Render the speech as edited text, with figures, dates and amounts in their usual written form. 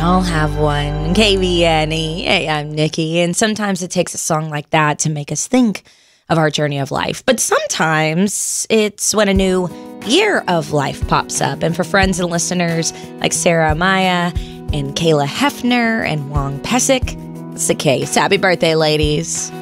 all have one. KVNE. Hey, I'm Nikki. And sometimes it takes a song like that to make us think of our journey of life. But sometimes it's when a new year of life pops up. And for friends and listeners like Sarah Amaya and Kayla Hefner and Wong Pesic, it's the case. Happy birthday, ladies.